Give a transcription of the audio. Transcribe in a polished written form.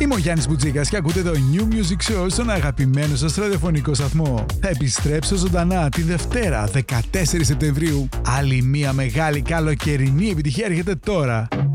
Είμαι ο Γιάννης Μπουτζίκας και ακούτε το New Music Show στον αγαπημένο σας ραδιοφωνικό σταθμό. Θα επιστρέψω ζωντανά τη Δευτέρα 14 Σεπτεμβρίου. Άλλη μία μεγάλη καλοκαιρινή επιτυχία έρχεται τώρα.